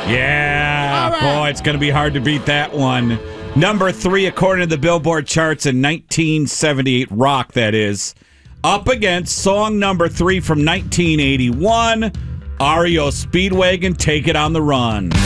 Yeah, boy, it's going to be hard to beat that one. Number 3, according to the Billboard charts in 1978, rock, that is. Up against song number 3 from 1981, REO Speedwagon, Take It on the Run.